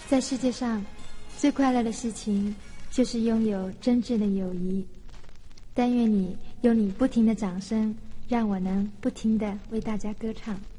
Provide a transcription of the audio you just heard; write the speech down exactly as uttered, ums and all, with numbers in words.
在世界上最快乐的事情就是拥有真挚的友谊。但愿你用你不停的掌声，让我能不停的为大家歌唱。